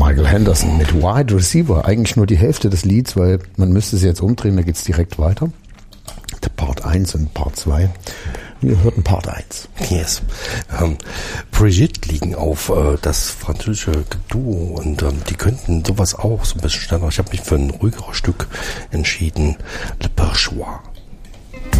Michael Henderson mit Wide Receiver. Eigentlich nur die Hälfte des Lieds, weil man müsste sie jetzt umdrehen, da geht's direkt weiter. Der Part 1 und Part 2. Wir hörten Part 1. Yes. Brigitte liegen auf das französische Duo und die könnten sowas auch so ein bisschen schneller. Ich habe mich für ein ruhigeres Stück entschieden. Le Bourgeois.